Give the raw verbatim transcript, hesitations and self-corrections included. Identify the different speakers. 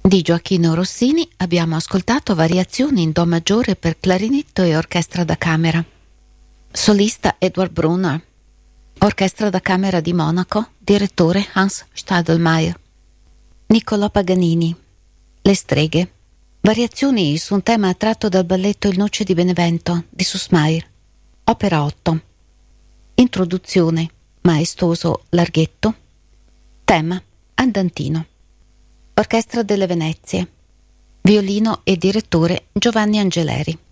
Speaker 1: Di Gioachino Rossini abbiamo ascoltato variazioni in Do maggiore per clarinetto e orchestra da camera. Solista Edward Brunner. Orchestra da camera di Monaco, direttore Hans Stadelmeier. Niccolò Paganini. Le streghe. Variazioni su un tema tratto dal balletto Il Noce di Benevento di Süssmayr. Opera otto. Introduzione, maestoso larghetto. Tema, andantino. Orchestra delle Venezie. Violino e direttore Giovanni Angeleri.